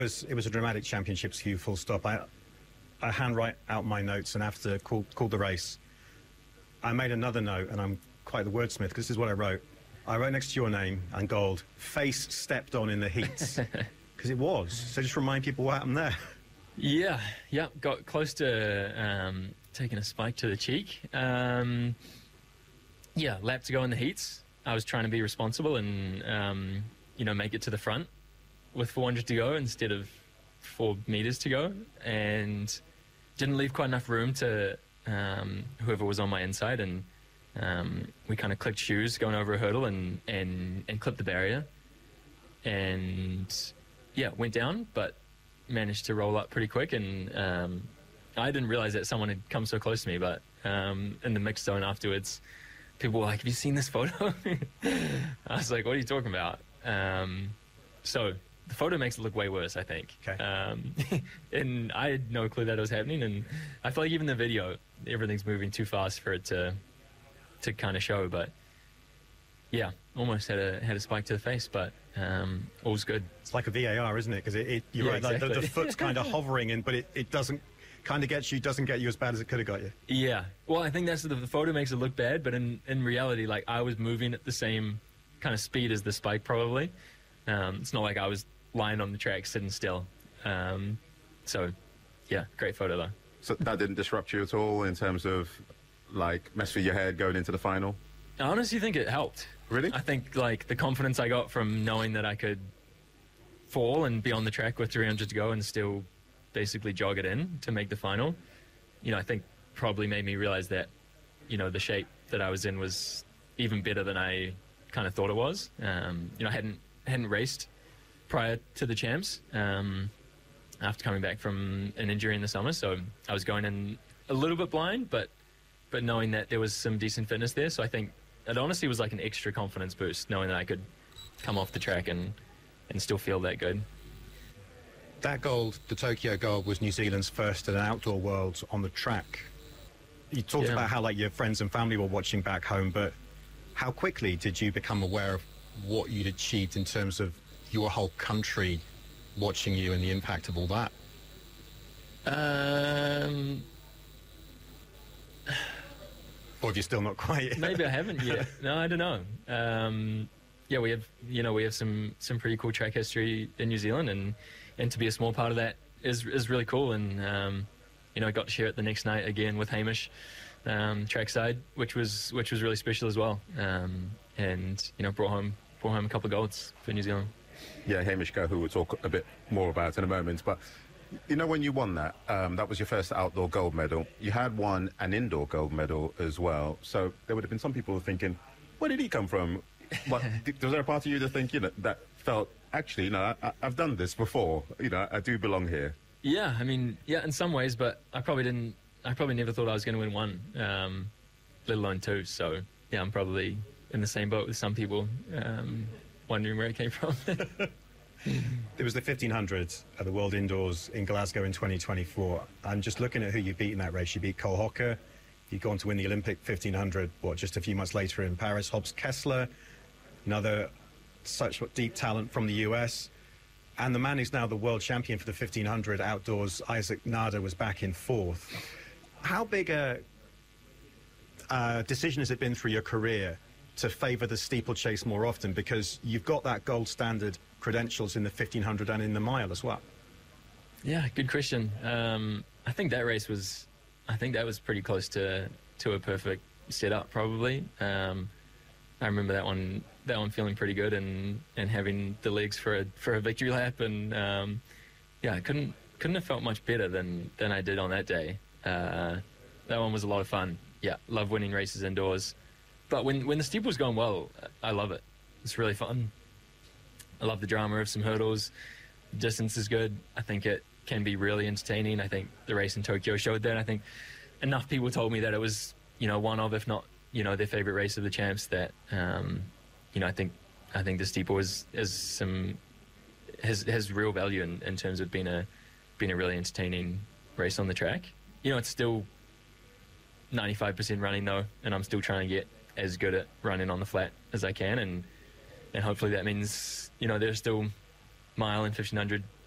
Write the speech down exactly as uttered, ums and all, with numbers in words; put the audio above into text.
It was, it was a dramatic championships queue, full stop. I, I handwrite out my notes, and after call, called the race, I made another note, and I'm quite the wordsmith, because this is what I wrote. I wrote next to your name, and gold, face stepped on in the heats. Because it was. So just remind people what happened there. Yeah, yeah, got close to um, taking a spike to the cheek. Um, yeah, lap to go in the heats. I was trying to be responsible and, um, you know, make it to the front with four hundred to go instead of four meters to go, and didn't leave quite enough room to um, whoever was on my inside, and um, we kind of clicked shoes going over a hurdle and, and, and clipped the barrier, and yeah, went down, but managed to roll up pretty quick, and um, I didn't realize that someone had come so close to me, but um, in the mixed zone afterwards, people were like, have you seen this photo? I was like, what are you talking about? Um, so the photo makes it look way worse, I think. Okay. Um, and I had no clue that it was happening, and I feel like even the video, everything's moving too fast for it to to kind of show, but yeah, almost had a had a spike to the face, but um, all's good. It's like a V A R, isn't it? Because it, it, you're Yeah, right, like exactly. the, the foot's kind of hovering, and but it, it doesn't kind of get you, doesn't get you as bad as it could have got you. Yeah, well, I think that's the, the photo makes it look bad, but in, in reality, like, I was moving at the same kind of speed as the spike, probably. Um, it's not like I was lying on the track sitting still. Um, so, yeah, great photo, though. So that didn't disrupt you at all in terms of, like, mess with your head going into the final? I honestly think it helped. Really? I think, like, the confidence I got from knowing that I could fall and be on the track with three hundred to go and still basically jog it in to make the final, you know, I think probably made me realize that, you know, the shape that I was in was even better than I kind of thought it was. Um, you know, I hadn't, hadn't raced prior to the champs um, after coming back from an injury in the summer, so I was going in a little bit blind, but but knowing that there was some decent fitness there, so I think it honestly was like an extra confidence boost, knowing that I could come off the track and, and still feel that good. That gold, the Tokyo gold, was New Zealand's first at an outdoor worlds on the track. You talked Yeah. about how, like, your friends and family were watching back home, but how quickly did you become aware of what you'd achieved in terms of your whole country watching you and the impact of all that? Um, Or have you still not quite? maybe I haven't yet. No, I don't know. Um, yeah, we have, you know, we have some some pretty cool track history in New Zealand, and and to be a small part of that is is really cool. And um, you know, I got to share it the next night again with Hamish, um, trackside, which was which was really special as well. Um, and you know, brought home brought home a couple of golds for New Zealand. Yeah, Hamish Go, who we'll talk a bit more about in a moment. But, you know, when you won that, um, that was your first outdoor gold medal. You had won an indoor gold medal as well. So there would have been some people thinking, where did he come from? What, was there a part of you to think, you know, that felt, actually, you know, I, I've done this before. You know, I do belong here. Yeah, I mean, yeah, in some ways, but I probably didn't. I probably never thought I was going to win one, um, let alone two. So yeah, I'm probably in the same boat with some people, um, wondering where it came from. It was the fifteen hundred at the World Indoors in Glasgow in twenty twenty-four. I'm just looking at who you beat in that race. You beat Cole Hocker. You go on to win the Olympic fifteen hundred, what, just a few months later in Paris. Hobbs Kessler, another such deep talent from the U S. And the man who's now the world champion for the fifteen hundred outdoors, Isaac Nada, was back in fourth. How big a uh, decision has it been through your career to favour the steeplechase more often? Because you've got that gold standard credentials in the fifteen hundred and in the mile as well. Yeah, good question. Um, I think that race was, I think that was pretty close to to a perfect setup, probably. Um, I remember that one, that one feeling pretty good, and, and having the legs for a for a victory lap, and um, yeah, I couldn't couldn't have felt much better than than I did on that day. Uh, that one was a lot of fun. Yeah, love winning races indoors, but when when the steeple's going well, I love it. It's really fun. I love the drama of some hurdles. Distance is good. I think it can be really entertaining. I think the race in Tokyo showed that. I think enough people told me that it was, you know, one of, if not, you know, their favorite race of the champs, that, um, you know, I think I think the steeple is, is some, has, has real value in, in terms of being a, being a really entertaining race on the track. You know, it's still ninety-five percent running though, and I'm still trying to get as good at running on the flat as I can, and and hopefully that means, you know, there's still mile and fifteen hundred